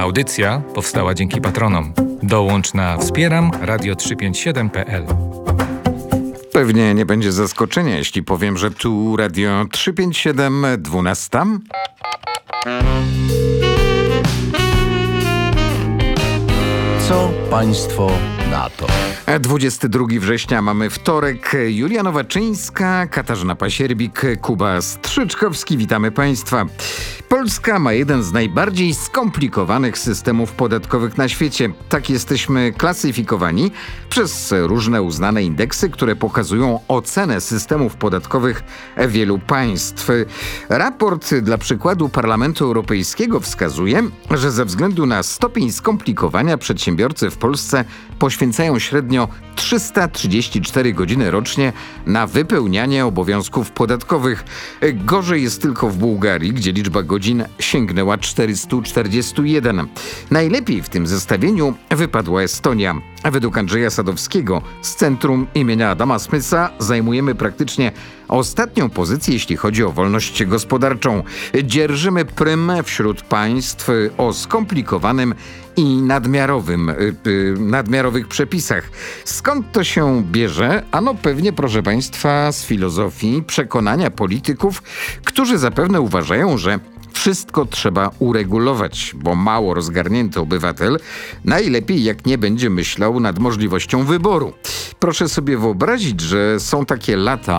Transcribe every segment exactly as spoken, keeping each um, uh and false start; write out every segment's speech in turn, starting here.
Audycja powstała dzięki patronom. Dołącz na wspieram radio trzysta pięćdziesiąt siedem kropka p l. Pewnie nie będzie zaskoczenia, jeśli powiem, że tu Radio trzysta pięćdziesiąt siedem, dwunasta. Co państwo na to? dwudziestego drugiego września mamy wtorek. Julia Nowaczyńska, Katarzyna Pasierbik, Kuba Strzyczkowski. Witamy Państwa. Polska ma jeden z najbardziej skomplikowanych systemów podatkowych na świecie. Tak jesteśmy klasyfikowani przez różne uznane indeksy, które pokazują ocenę systemów podatkowych wielu państw. Raport dla przykładu Parlamentu Europejskiego wskazuje, że ze względu na stopień skomplikowania przedsiębiorcy w Polsce poświęcają średnio trzysta trzydzieści cztery godziny rocznie na wypełnianie obowiązków podatkowych. Gorzej jest tylko w Bułgarii, gdzie liczba godzin sięgnęła czterysta czterdzieści jeden. Najlepiej w tym zestawieniu wypadła Estonia. Według Andrzeja Sadowskiego z Centrum imienia Adama Smitha zajmujemy praktycznie ostatnią pozycję, jeśli chodzi o wolność gospodarczą. Dzierżymy prym wśród państw o skomplikowanym i nadmiarowym, yy, nadmiarowych przepisach. Skąd to się bierze? Ano pewnie, proszę Państwa, z filozofii przekonania polityków, którzy zapewne uważają, że wszystko trzeba uregulować, bo mało rozgarnięty obywatel najlepiej jak nie będzie myślał nad możliwością wyboru. Proszę sobie wyobrazić, że są takie lata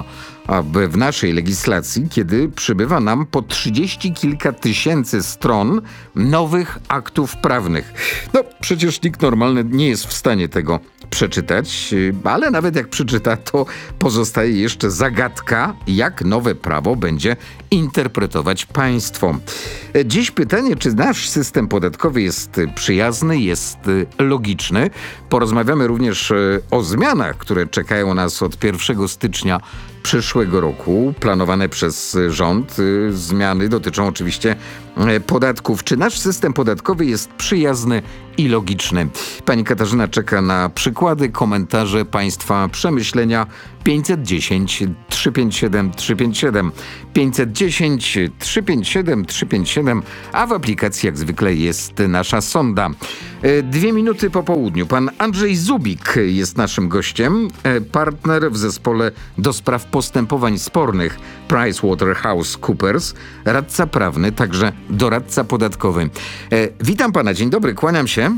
w naszej legislacji, kiedy przybywa nam po trzydzieści kilka tysięcy stron nowych aktów prawnych. No przecież nikt normalny nie jest w stanie tego przeczytać, ale nawet jak przeczyta, to pozostaje jeszcze zagadka, jak nowe prawo będzie interpretować państwo. Dziś pytanie, czy nasz system podatkowy jest przyjazny, jest logiczny. Porozmawiamy również o zmianach, które czekają nas od pierwszego stycznia przyszłego roku. Planowane przez rząd zmiany dotyczą oczywiście podatków. Czy nasz system podatkowy jest przyjazny i logiczny? Pani Katarzyna czeka na przykłady, komentarze, Państwa przemyślenia. pięćset dziesięć, trzysta pięćdziesiąt siedem, trzysta pięćdziesiąt siedem, pięćset dziesięć, trzysta pięćdziesiąt siedem, trzysta pięćdziesiąt siedem, a w aplikacji jak zwykle jest nasza sonda. Dwie minuty po południu. Pan Andrzej Zubik jest naszym gościem, partner w zespole do spraw postępowań spornych PricewaterhouseCoopers, radca prawny, także doradca podatkowy. Witam pana, dzień dobry, kłaniam się.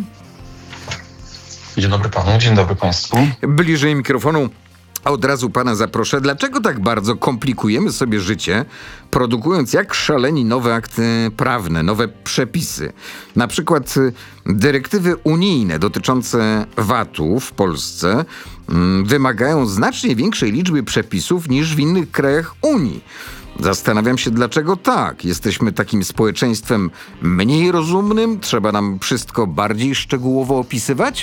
Dzień dobry panu, dzień dobry państwu. Bliżej mikrofonu od razu pana zaproszę. Dlaczego tak bardzo komplikujemy sobie życie, produkując jak szaleni nowe akty prawne, nowe przepisy? Na przykład dyrektywy unijne dotyczące vatu w Polsce mm, wymagają znacznie większej liczby przepisów niż w innych krajach Unii. Zastanawiam się, dlaczego tak. Jesteśmy takim społeczeństwem mniej rozumnym? Trzeba nam wszystko bardziej szczegółowo opisywać?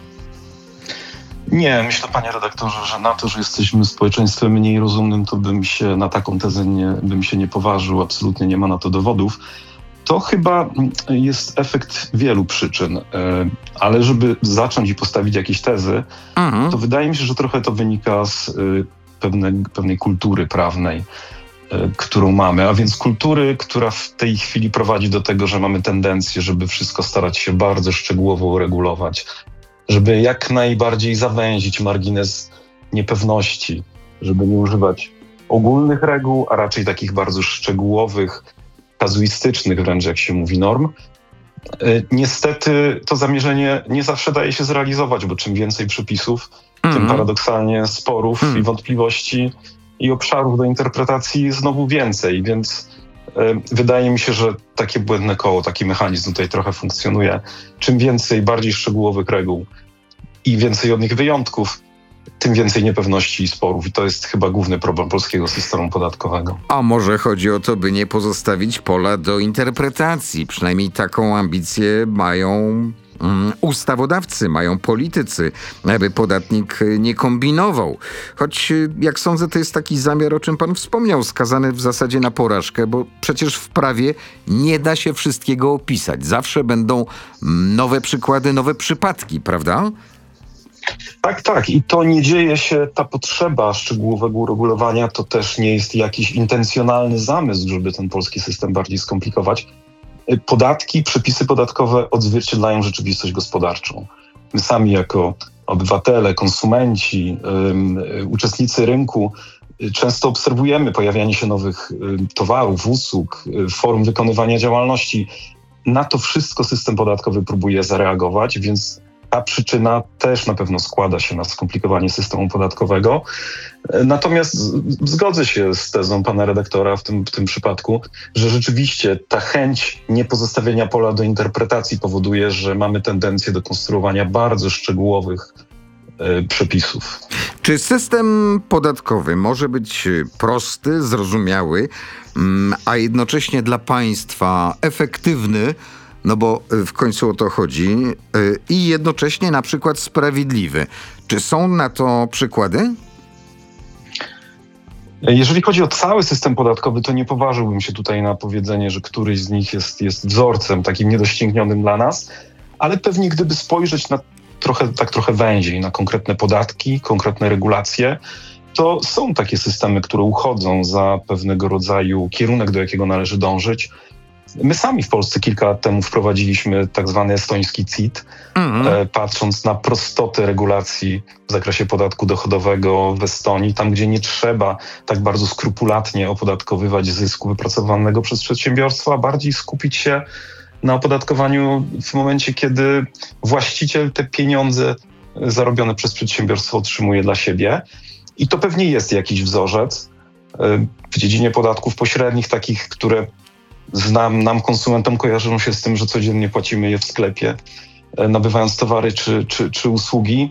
Nie, myślę, panie redaktorze, że na to, że jesteśmy społeczeństwem mniej rozumnym, to bym się na taką tezę nie, bym się nie poważył. Absolutnie nie ma na to dowodów. To chyba jest efekt wielu przyczyn. Ale żeby zacząć i postawić jakieś tezy, mhm. to wydaje mi się, że trochę to wynika z pewnej, pewnej kultury prawnej, którą mamy, a więc kultury, która w tej chwili prowadzi do tego, że mamy tendencję, żeby wszystko starać się bardzo szczegółowo uregulować, żeby jak najbardziej zawęzić margines niepewności, żeby nie używać ogólnych reguł, a raczej takich bardzo szczegółowych, kazuistycznych wręcz, jak się mówi, norm. Niestety to zamierzenie nie zawsze daje się zrealizować, bo czym więcej przepisów, mm-hmm. tym paradoksalnie sporów mm. i wątpliwości i obszarów do interpretacji znowu więcej, więc y, wydaje mi się, że takie błędne koło, taki mechanizm tutaj trochę funkcjonuje. Czym więcej bardziej szczegółowych reguł i więcej od nich wyjątków, tym więcej niepewności i sporów. I to jest chyba główny problem polskiego systemu podatkowego. A może chodzi o to, by nie pozostawić pola do interpretacji? Przynajmniej taką ambicję mają mm, ustawodawcy, mają politycy, aby podatnik nie kombinował. Choć, jak sądzę, to jest taki zamiar, o czym pan wspomniał, skazany w zasadzie na porażkę, bo przecież w prawie nie da się wszystkiego opisać. Zawsze będą nowe przykłady, nowe przypadki, prawda? Tak, tak. I to nie dzieje się, ta potrzeba szczegółowego uregulowania to też nie jest jakiś intencjonalny zamysł, żeby ten polski system bardziej skomplikować. Podatki, przepisy podatkowe odzwierciedlają rzeczywistość gospodarczą. My sami jako obywatele, konsumenci, um, uczestnicy rynku często obserwujemy pojawianie się nowych um, towarów, usług, um, form wykonywania działalności. Na to wszystko system podatkowy próbuje zareagować, więc ta przyczyna też na pewno składa się na skomplikowanie systemu podatkowego. Natomiast zgodzę się z tezą pana redaktora w tym, w tym przypadku, że rzeczywiście ta chęć niepozostawienia pola do interpretacji powoduje, że mamy tendencję do konstruowania bardzo szczegółowych y, przepisów. Czy system podatkowy może być prosty, zrozumiały, a jednocześnie dla państwa efektywny? No bo w końcu o to chodzi, i jednocześnie na przykład sprawiedliwy. Czy są na to przykłady? Jeżeli chodzi o cały system podatkowy, to nie poważyłbym się tutaj na powiedzenie, że któryś z nich jest, jest wzorcem takim niedościgniony dla nas, ale pewnie gdyby spojrzeć na trochę, tak trochę węziej, na konkretne podatki, konkretne regulacje, to są takie systemy, które uchodzą za pewnego rodzaju kierunek, do jakiego należy dążyć. My sami w Polsce kilka lat temu wprowadziliśmy tak zwany estoński C I T, mhm. e, patrząc na prostotę regulacji w zakresie podatku dochodowego w Estonii, tam gdzie nie trzeba tak bardzo skrupulatnie opodatkowywać zysku wypracowanego przez przedsiębiorstwo, a bardziej skupić się na opodatkowaniu w momencie, kiedy właściciel te pieniądze zarobione przez przedsiębiorstwo otrzymuje dla siebie. I to pewnie jest jakiś wzorzec e, w dziedzinie podatków pośrednich, takich, które Znam, nam, konsumentom, kojarzą się z tym, że codziennie płacimy je w sklepie, nabywając towary czy, czy, czy usługi.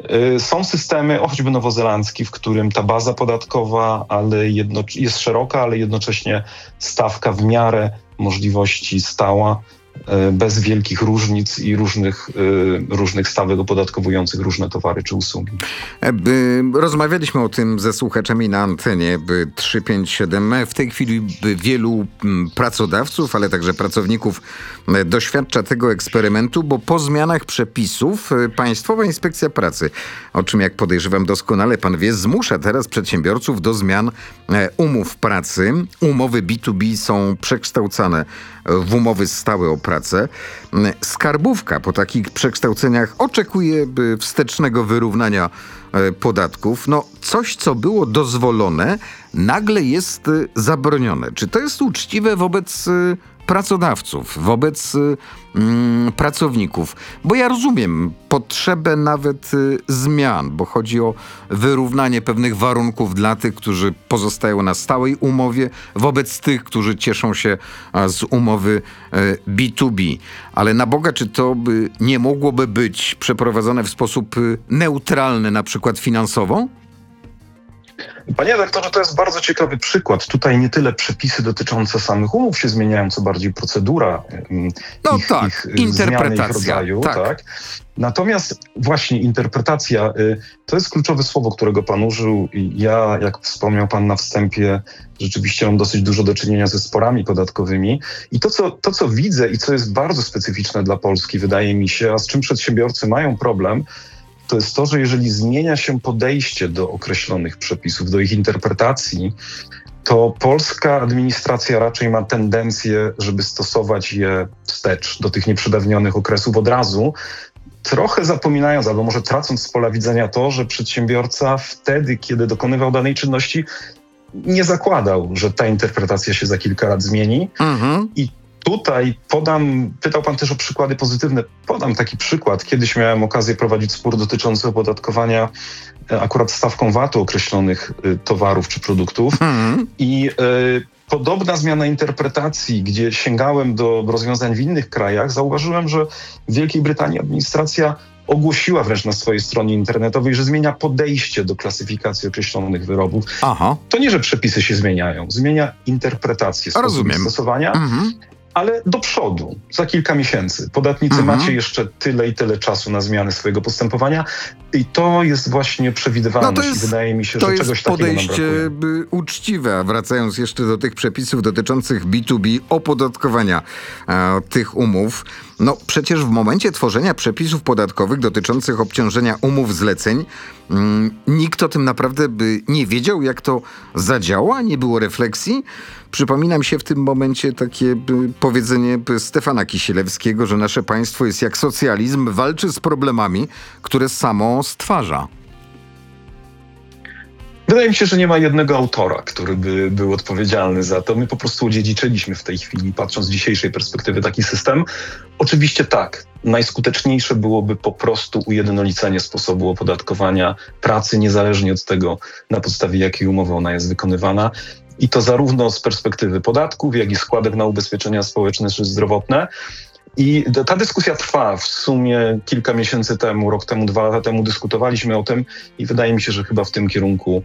Są systemy, o choćby nowozelandzki, w którym ta baza podatkowa ale jedno, jest szeroka, ale jednocześnie stawka w miarę możliwości stała, bez wielkich różnic i różnych, różnych stawek opodatkowujących różne towary czy usługi. Rozmawialiśmy o tym ze słuchaczami na antenie trzysta pięćdziesiąt siedem. W tej chwili wielu pracodawców, ale także pracowników doświadcza tego eksperymentu, bo po zmianach przepisów Państwowa Inspekcja Pracy, o czym jak podejrzewam doskonale pan wie, zmusza teraz przedsiębiorców do zmian umów pracy. Umowy B dwa B są przekształcane w umowy stałe o pracę. Skarbówka po takich przekształceniach oczekuje wstecznego wyrównania podatków. No, coś, co było dozwolone, nagle jest zabronione. Czy to jest uczciwe wobec pracodawców, wobec mm, pracowników? Bo ja rozumiem potrzebę nawet y, zmian, bo chodzi o wyrównanie pewnych warunków dla tych, którzy pozostają na stałej umowie, wobec tych, którzy cieszą się a, z umowy y, B dwa B. Ale na Boga, czy to by nie mogłoby być przeprowadzone w sposób y, neutralny, na przykład finansowo? Panie redaktorze, to jest bardzo ciekawy przykład. Tutaj nie tyle przepisy dotyczące samych umów się zmieniają, co bardziej procedura no ich, tak, ich interpretacja, ich rodzaju. Tak. Tak. Natomiast właśnie interpretacja to jest kluczowe słowo, którego pan użył. Ja, jak wspomniał pan na wstępie, rzeczywiście mam dosyć dużo do czynienia ze sporami podatkowymi. I to co, to, co widzę i co jest bardzo specyficzne dla Polski, wydaje mi się, a z czym przedsiębiorcy mają problem, to jest to, że jeżeli zmienia się podejście do określonych przepisów, do ich interpretacji, to polska administracja raczej ma tendencję, żeby stosować je wstecz do tych nieprzedawnionych okresów od razu, trochę zapominając, albo może tracąc z pola widzenia to, że przedsiębiorca wtedy, kiedy dokonywał danej czynności, nie zakładał, że ta interpretacja się za kilka lat zmieni. Mhm. I tutaj podam, pytał pan też o przykłady pozytywne. Podam taki przykład. Kiedyś miałem okazję prowadzić spór dotyczący opodatkowania akurat stawką V A T-u określonych towarów czy produktów. Mm. I y, podobna zmiana interpretacji, gdzie sięgałem do rozwiązań w innych krajach, zauważyłem, że w Wielkiej Brytanii administracja ogłosiła wręcz na swojej stronie internetowej, że zmienia podejście do klasyfikacji określonych wyrobów. Aha. To nie, że przepisy się zmieniają, zmienia interpretację, sposób Rozumiem. stosowania. Mhm. Ale do przodu, za kilka miesięcy. Podatnicy mhm. macie jeszcze tyle i tyle czasu na zmiany swojego postępowania i to jest właśnie przewidywalność. No to jest, wydaje mi się, że czegoś takiego nam brakuje. To jest podejście uczciwe, a wracając jeszcze do tych przepisów dotyczących B dwa B, opodatkowania e, tych umów. No przecież w momencie tworzenia przepisów podatkowych dotyczących obciążenia umów zleceń mm, nikt o tym naprawdę by nie wiedział, jak to zadziała, nie było refleksji. Przypomina mi się w tym momencie takie y, powiedzenie Stefana Kisielewskiego, że nasze państwo jest jak socjalizm, walczy z problemami, które samo stwarza. Wydaje mi się, że nie ma jednego autora, który by był odpowiedzialny za to. My po prostu odziedziczyliśmy w tej chwili, patrząc z dzisiejszej perspektywy, taki system. Oczywiście tak, najskuteczniejsze byłoby po prostu ujednolicenie sposobu opodatkowania pracy, niezależnie od tego, na podstawie jakiej umowy ona jest wykonywana. I to zarówno z perspektywy podatków, jak i składek na ubezpieczenia społeczne czy zdrowotne. I ta dyskusja trwa. W sumie kilka miesięcy temu, rok temu, dwa lata temu dyskutowaliśmy o tym i wydaje mi się, że chyba w tym kierunku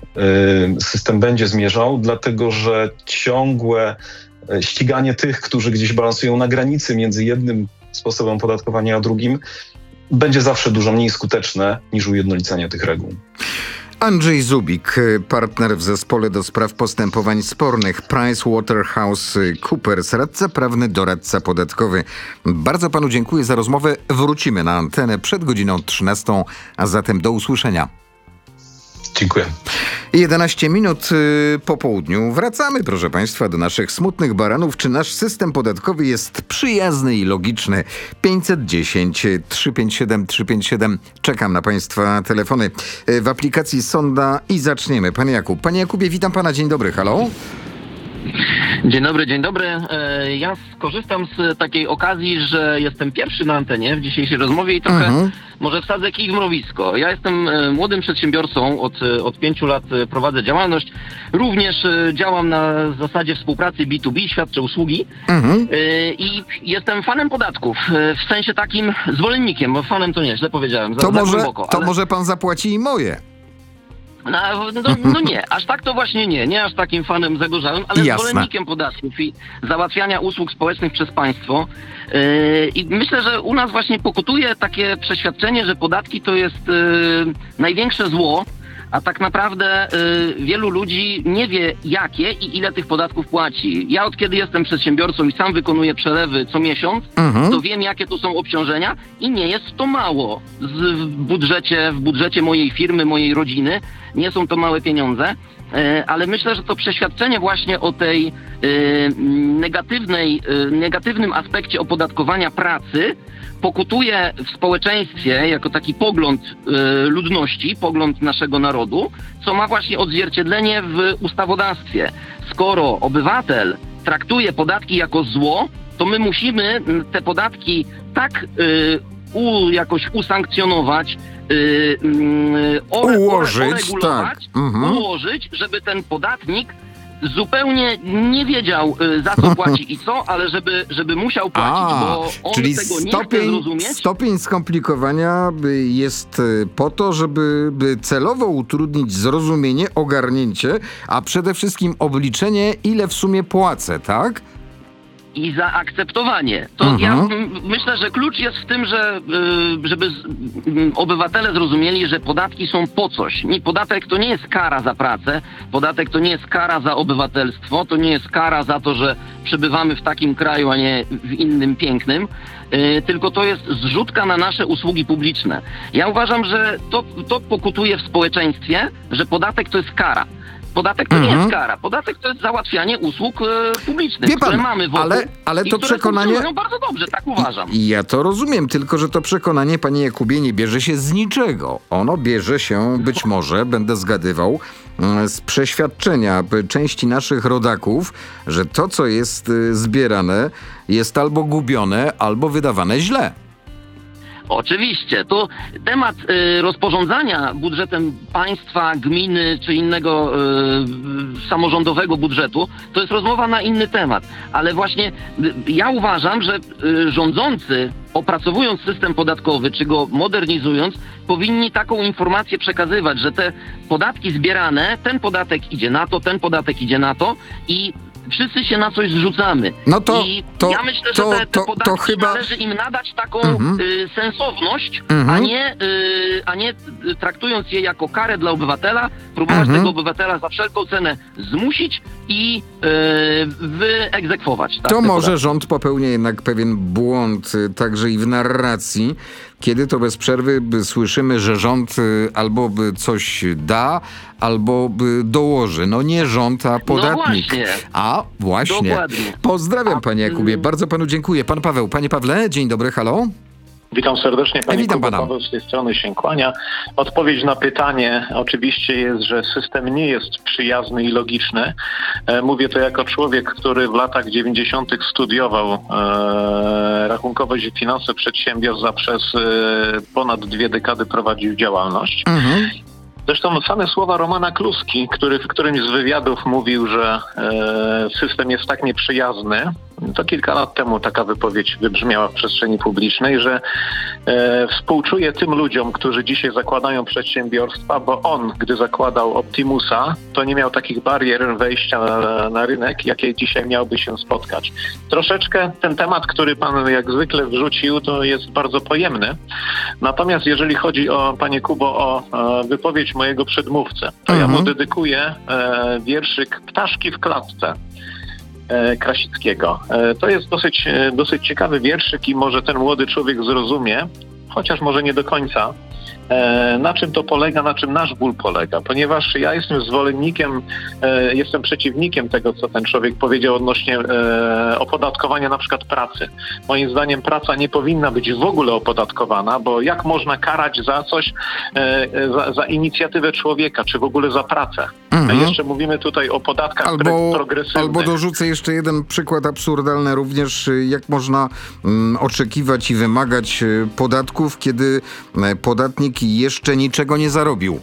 y, system będzie zmierzał, dlatego że ciągłe ściganie tych, którzy gdzieś balansują na granicy między jednym sposobem opodatkowania a drugim, będzie zawsze dużo mniej skuteczne niż ujednolicanie tych reguł. Andrzej Zubik, partner w zespole do spraw postępowań spornych PricewaterhouseCoopers, radca prawny, doradca podatkowy. Bardzo panu dziękuję za rozmowę. Wrócimy na antenę przed godziną trzynastą, a zatem do usłyszenia. Dziękuję. jedenaście minut y, po południu. Wracamy, proszę państwa, do naszych smutnych baranów. Czy nasz system podatkowy jest przyjazny i logiczny? pięćset dziesięć trzysta pięćdziesiąt siedem trzysta pięćdziesiąt siedem. Czekam na państwa telefony y, w aplikacji Sonda i zaczniemy. Panie Jakub. Panie Jakubie, witam pana. Dzień dobry. Halo? Dzień dobry, dzień dobry. E, Ja skorzystam z takiej okazji, że jestem pierwszy na antenie w dzisiejszej rozmowie i trochę Mhm. może wsadzę kij w mrowisko. Ja jestem e, młodym przedsiębiorcą, od, e, od pięciu lat e, prowadzę działalność. Również e, działam na zasadzie współpracy B dwa B, świadczę usługi Mhm. e, i jestem fanem podatków, e, w sensie takim zwolennikiem, bo fanem to nie, źle powiedziałem, za, To za może, głęboko. to ale- może pan zapłaci i moje. No, no, no nie, aż tak to właśnie nie, nie aż takim fanem zagorzałym, ale Jasne. zwolennikiem podatków i załatwiania usług społecznych przez państwo. Yy, I myślę, że u nas właśnie pokutuje takie przeświadczenie, że podatki to jest yy, największe zło, a tak naprawdę y, wielu ludzi nie wie jakie i ile tych podatków płaci. Ja od kiedy jestem przedsiębiorcą i sam wykonuję przelewy co miesiąc, Mhm. to wiem jakie to są obciążenia i nie jest to mało z, w budżecie, w budżecie mojej firmy, mojej rodziny. Nie są to małe pieniądze, y, ale myślę, że to przeświadczenie właśnie o tej y, negatywnej, y, negatywnym aspekcie opodatkowania pracy pokutuje w społeczeństwie jako taki pogląd y, ludności, pogląd naszego narodu, co ma właśnie odzwierciedlenie w ustawodawstwie. Skoro obywatel traktuje podatki jako zło, to my musimy mm, te podatki tak y, u, jakoś usankcjonować, y, y, ore, Ułożyć, ore, uregulować, tak. Mhm. ułożyć, żeby ten podatnik zupełnie nie wiedział, y, za co płaci i co, ale żeby, żeby musiał płacić, A, bo on czyli tego nie chce stopień, zrozumieć. stopień skomplikowania y, jest y, po to, żeby by celowo utrudnić zrozumienie, ogarnięcie, a przede wszystkim obliczenie, ile w sumie płacę, tak? I zaakceptowanie. To Mhm. ja m, myślę, że klucz jest w tym, że y, żeby z, m, obywatele zrozumieli, że podatki są po coś. Nie, podatek to nie jest kara za pracę, podatek to nie jest kara za obywatelstwo, to nie jest kara za to, że przebywamy w takim kraju, a nie w innym pięknym, y, tylko to jest zrzutka na nasze usługi publiczne. Ja uważam, że to, to pokutuje w społeczeństwie, że podatek to jest kara. Podatek to Mhm. nie jest kara. Podatek to jest załatwianie usług e, publicznych, Wie pan, które mamy wokół ale- ale i to które przekonanie- funkcjonują bardzo dobrze, tak uważam. I ja to rozumiem, tylko że to przekonanie, panie Jakubie, nie bierze się z niczego. Ono bierze się, być może, będę zgadywał, mm, z przeświadczenia by części naszych rodaków, że to, co jest y, zbierane, jest albo gubione, albo wydawane źle. Oczywiście. To temat y, rozporządzania budżetem państwa, gminy czy innego y, samorządowego budżetu to jest rozmowa na inny temat. Ale właśnie y, ja uważam, że y, rządzący, opracowując system podatkowy czy go modernizując, powinni taką informację przekazywać, że te podatki zbierane, ten podatek idzie na to, ten podatek idzie na to i wszyscy się na coś zrzucamy. No to- I to- ja myślę, to- że te, te to- to podatki chyba- należy im nadać taką Mhm. y, sensowność, Mhm. a nie, y, a nie y, traktując je jako karę dla obywatela, próbować Mhm. tego obywatela za wszelką cenę zmusić i y, wyegzekwować. Tak, To te może podatki. rząd popełnia jednak pewien błąd, y, także i w narracji, kiedy to bez przerwy by słyszymy, że rząd y, albo by coś da, albo by dołoży. No nie rząd, a podatnik. właśnie. A właśnie. Dokładnie. Pozdrawiam, panie Jakubie. Bardzo panu dziękuję. Pan Paweł. Panie Pawle, dzień dobry, halo. Witam serdecznie, panie Witam Kubo, pana. Paweł z tej strony się kłania. Odpowiedź na pytanie oczywiście jest, że system nie jest przyjazny i logiczny. E, mówię to jako człowiek, który w latach dziewięćdziesiątych studiował e, rachunkowość i finanse przedsiębiorstw, a przez e, ponad dwie dekady prowadził działalność. Mhm. Zresztą same słowa Romana Kluski, który w którymś z wywiadów mówił, że e, system jest tak nieprzyjazny, to kilka lat temu taka wypowiedź wybrzmiała w przestrzeni publicznej, że e, współczuje tym ludziom, którzy dzisiaj zakładają przedsiębiorstwa, bo on, gdy zakładał Optimusa, to nie miał takich barier wejścia na, na rynek, jakie dzisiaj miałby się spotkać. Troszeczkę ten temat, który pan jak zwykle wrzucił, to jest bardzo pojemny. Natomiast jeżeli chodzi o, panie Kubo, o e, wypowiedź mojego przedmówcy, to Mhm. ja mu dedykuję e, wierszyk Ptaszki w klatce e, Krasickiego. E, to jest dosyć, e, dosyć ciekawy wierszyk i może ten młody człowiek zrozumie, chociaż może nie do końca, e, na czym to polega, na czym nasz ból polega. Ponieważ ja jestem zwolennikiem, e, jestem przeciwnikiem tego, co ten człowiek powiedział odnośnie e, opodatkowania na przykład pracy. Moim zdaniem praca nie powinna być w ogóle opodatkowana, bo jak można karać za coś, e, za, za inicjatywę człowieka, czy w ogóle za pracę? Mhm. Jeszcze mówimy tutaj o podatkach Albo, progresywnych. albo dorzucę jeszcze jeden przykład absurdalny również, y, jak można mm, oczekiwać i wymagać y, podatków, kiedy y, podatnik jeszcze niczego nie zarobił.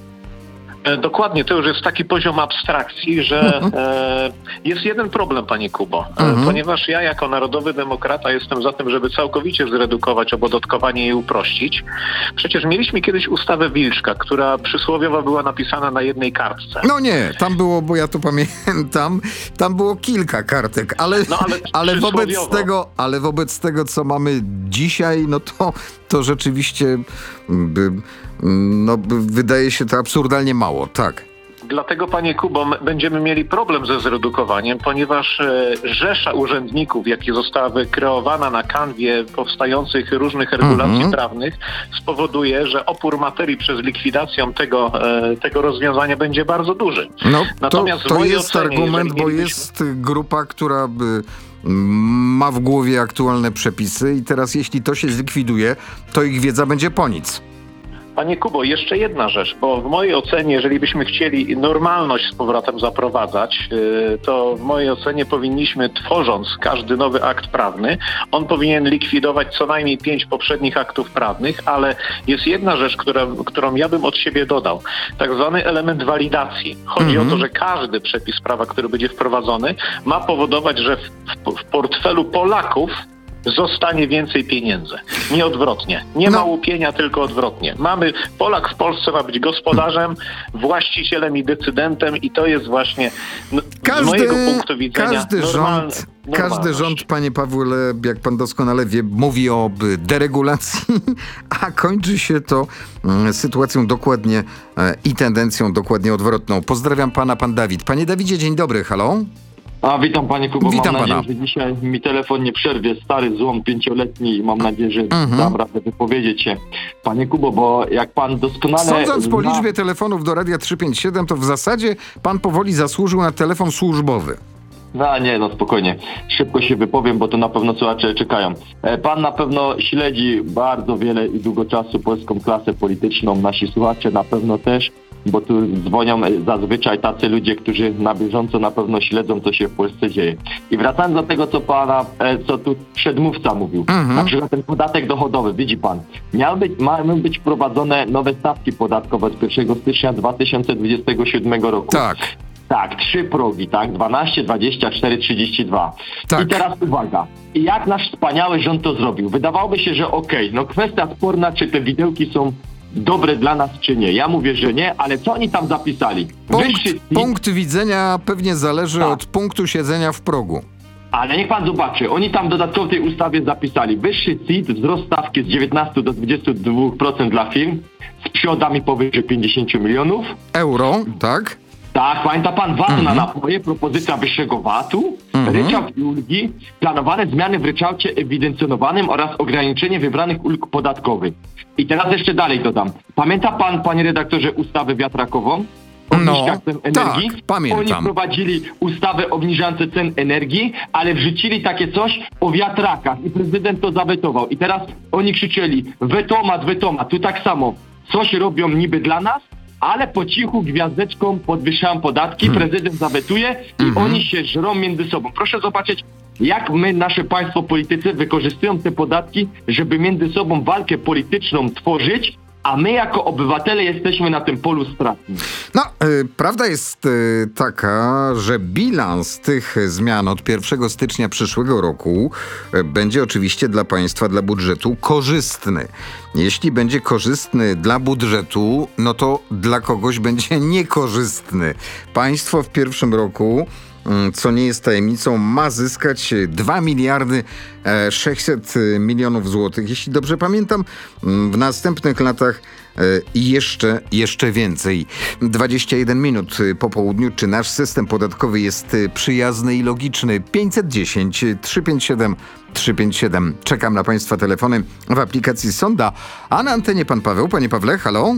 E, Dokładnie, to już jest taki poziom abstrakcji, że e, jest jeden problem, panie Kubo, e, Mhm. ponieważ ja jako narodowy demokrata jestem za tym, żeby całkowicie zredukować opodatkowanie i uprościć. Przecież mieliśmy kiedyś ustawę Wilczka, która przysłowiowo była napisana na jednej kartce. No nie, tam było, bo ja to pamiętam, tam było kilka kartek, ale, No, ale ale, wobec przysłowiowo. tego, ale wobec tego, co mamy dzisiaj, no to, to rzeczywiście by, no, by, wydaje się to absurdalnie mało, tak. Dlatego, panie Kubo, m- będziemy mieli problem ze zredukowaniem, ponieważ e, rzesza urzędników, jaka została wykreowana na kanwie powstających różnych regulacji Mhm. prawnych, spowoduje, że opór materii przez likwidację tego, e, tego rozwiązania będzie bardzo duży. No to, Natomiast w to mojej jest ocenie, argument, jeżeli bo mielibyśmy- jest grupa, która by, mm, ma w głowie aktualne przepisy i teraz jeśli to się zlikwiduje, to ich wiedza będzie po nic. Panie Kubo, jeszcze jedna rzecz, bo w mojej ocenie, jeżeli byśmy chcieli normalność z powrotem zaprowadzać, yy, to w mojej ocenie powinniśmy, tworząc każdy nowy akt prawny, on powinien likwidować co najmniej pięć poprzednich aktów prawnych, ale jest jedna rzecz, która, którą ja bym od siebie dodał. Tak zwany element walidacji. Chodzi Mhm. o to, że każdy przepis prawa, który będzie wprowadzony, ma powodować, że w, w, w portfelu Polaków zostanie więcej pieniędzy. Nie odwrotnie. Nie No. ma łupienia, tylko odwrotnie. Mamy, Polak w Polsce ma być gospodarzem, właścicielem i decydentem i to jest właśnie no, z mojego punktu widzenia każdy normalne, rząd, każdy normalność. rząd, panie Pawle, jak pan doskonale wie, mówi o by, deregulacji, a kończy się to mm, sytuacją dokładnie e, i tendencją dokładnie odwrotną. Pozdrawiam pana, pan Dawid. Panie Dawidzie, dzień dobry, halo? A witam panie Kubo, Witam mam nadzieję, pana. że dzisiaj mi telefon nie przerwie, stary złom pięcioletni i mam nadzieję, że Mhm. dam radę wypowiedzieć się. Panie Kubo, bo jak pan doskonale Sądząc po zna- liczbie telefonów do Radia trzysta pięćdziesiąt siedem, to w zasadzie pan powoli zasłużył na telefon służbowy. A nie, no spokojnie. Szybko się wypowiem, bo to na pewno słuchacze czekają. E, Pan na pewno śledzi bardzo wiele i długo czasu polską klasę polityczną. Nasi słuchacze na pewno też, bo tu dzwonią e, zazwyczaj tacy ludzie, którzy na bieżąco na pewno śledzą, co się w Polsce dzieje. I wracając do tego, co pana, e, co tu przedmówca mówił. Mhm. Na przykład ten podatek dochodowy, widzi pan. Miały być, mają być wprowadzone nowe stawki podatkowe z pierwszego stycznia dwa tysiące dwudziestego siódmego roku. Tak. Tak, trzy progi, tak? dwanaście, dwadzieścia cztery, trzydzieści dwa. Tak. I teraz uwaga. I jak nasz wspaniały rząd to zrobił? Wydawałoby się, że okej, no kwestia sporna, czy te widełki są dobre dla nas, czy nie. Ja mówię, że nie, ale co oni tam zapisali? Punkt, Wyższy C I T, punkt widzenia pewnie zależy Tak. od punktu siedzenia w progu. ale niech pan zobaczy, oni tam dodatkowo w tej ustawie zapisali wyższy C I T, wzrost stawki z dziewiętnaście do dwudziestu dwóch procent dla firm z przychodami powyżej pięćdziesiąt milionów. Euro, tak? Tak, pamięta pan V A T na napoje, propozycja wyższego V A T-u. Mhm. Ryczałt i ulgi, planowane zmiany w ryczałcie ewidencjonowanym oraz ograniczenie wybranych ulg podatkowych. I teraz jeszcze dalej dodam. Pamięta pan, panie redaktorze, ustawę wiatrakową? Obniżkach cen energii. tak, pamiętam. Oni wprowadzili ustawę obniżającą cen energii, ale wrzucili takie coś o wiatrakach i prezydent to zawetował. I teraz oni krzyczeli wetomat, wetomat. Tu tak samo. Coś robią niby dla nas, ale po cichu gwiazdeczką podwyższają podatki, hmm. prezydent zawetuje i hmm. oni się żrą między sobą. Proszę zobaczyć, jak my, nasze państwo politycy wykorzystują te podatki, żeby między sobą walkę polityczną tworzyć, a my jako obywatele jesteśmy na tym polu stratni. No, y, prawda jest y, taka, że bilans tych zmian od pierwszego stycznia przyszłego roku y, będzie oczywiście dla państwa, dla budżetu korzystny. Jeśli będzie korzystny dla budżetu, no to dla kogoś będzie niekorzystny. Państwo w pierwszym roku, co nie jest tajemnicą, ma zyskać dwa miliardy sześćset milionów złotych. Jeśli dobrze pamiętam, w następnych latach jeszcze, jeszcze więcej. dwadzieścia jeden minut po południu. Czy nasz system podatkowy jest przyjazny i logiczny? pięćset dziesięć, trzysta pięćdziesiąt siedem, trzysta pięćdziesiąt siedem. Czekam na państwa telefony w aplikacji Sonda. A na antenie pan Paweł. Panie Pawle, halo?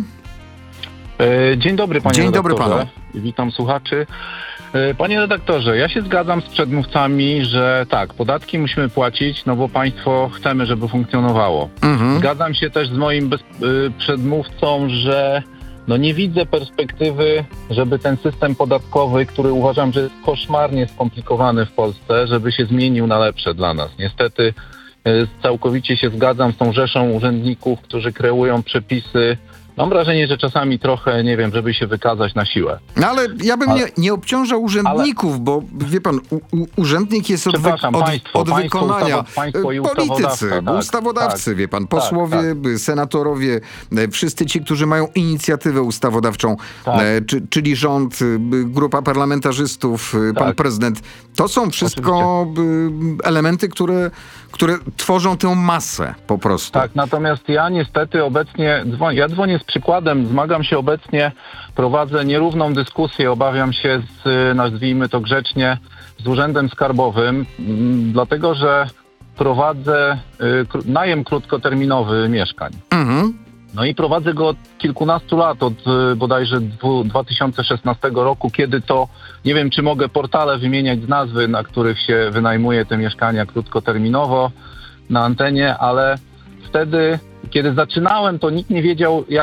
Dzień dobry, panie Dzień redaktorze. dobry panu. Witam słuchaczy. Panie redaktorze, ja się zgadzam z przedmówcami, że tak, podatki musimy płacić, no bo państwo chcemy, żeby funkcjonowało. Mhm. Zgadzam się też z moim bez, y, przedmówcą, że no nie widzę perspektywy, żeby ten system podatkowy, który uważam, że jest koszmarnie skomplikowany w Polsce, żeby się zmienił na lepsze dla nas. Niestety y, całkowicie się zgadzam z tą rzeszą urzędników, którzy kreują przepisy. Mam wrażenie, że czasami trochę, nie wiem, żeby się wykazać na siłę. No ale ja bym ale, nie, nie obciążał urzędników, ale, bo wie pan, u, u, urzędnik jest od, wy, od, państwo, od państwo, wykonania. Ustawo, państwo i Politycy, tak, ustawodawcy, tak, wie pan, posłowie, tak, senatorowie, wszyscy ci, którzy mają inicjatywę ustawodawczą, tak. czy, czyli rząd, grupa parlamentarzystów, pan tak. prezydent. To są wszystko Oczywiście. elementy, które, które tworzą tę masę po prostu. Tak, natomiast ja niestety obecnie, dzwonię, ja dzwonię z przykładem, zmagam się obecnie, prowadzę nierówną dyskusję, obawiam się, z, nazwijmy to grzecznie, z Urzędem Skarbowym, m, dlatego że prowadzę y, najem krótkoterminowy mieszkań. Mhm. No i prowadzę go od kilkunastu lat, od y, bodajże dwa tysiące szesnastego roku, kiedy to, nie wiem czy mogę portale wymieniać z nazwy, na których się wynajmuje te mieszkania krótkoterminowo na antenie, ale wtedy, kiedy zaczynałem, to nikt nie wiedział, jak